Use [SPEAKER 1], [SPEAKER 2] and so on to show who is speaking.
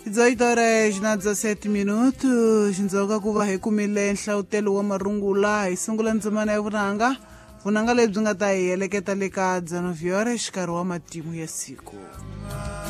[SPEAKER 1] 18 horas na 17 minutos nzoka ku va hi kumile nhlawutelo wa marungula hi sungula ndzimana ya vunanga lebyi nga ta hi heleketa le ka Dzanoviore xikarhi wa matimu ya siku.